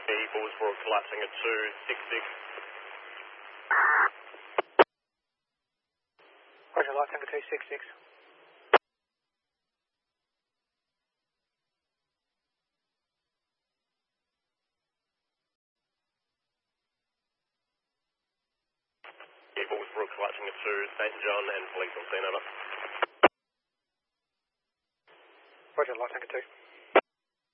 Bullsbrook collapsing at 266. Roger, Light Tango 266. Bullsbrook collapsing at 2, St. John and police on scene, over. Roger, Light Tango 2.